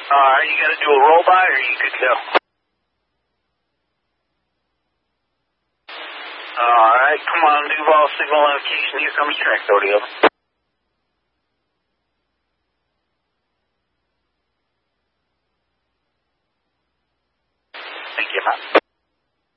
Alright, you got to do a roll by or you good to go? Alright, come on, Duval, signal location. Here comes track audio. Thank you, man.